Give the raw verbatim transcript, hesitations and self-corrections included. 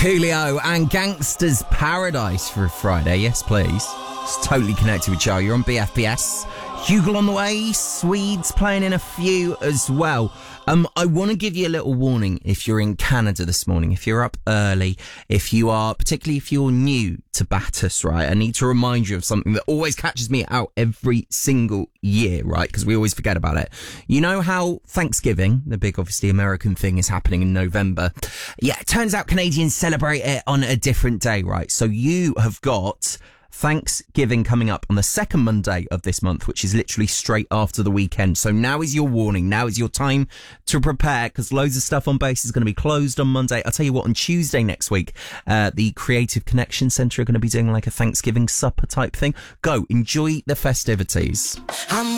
Coolio and Gangster's Paradise for a Friday. Yes, please. It's totally connected with Joe. You're on B F B S. Hugo on the way. Swedes playing in a few as well. Um, I want to give you a little warning if you're in Canada this morning, if you're up early, if you are, particularly if you're new to Battus, right? I need to remind you of something that always catches me out every single year, right? Because we always forget about it. You know how Thanksgiving, the big, obviously, American thing, is happening in November? Yeah, it turns out Canadians celebrate it on a different day, right? So you have got Thanksgiving coming up on the second Monday of this month, which is literally straight after the weekend. So now is your warning. Now is your time to prepare, because loads of stuff on base is going to be closed on Monday. I'll tell you what, on Tuesday next week, uh, the Creative Connection Centre are going to be doing like a Thanksgiving supper type thing. Go, enjoy the festivities. I'm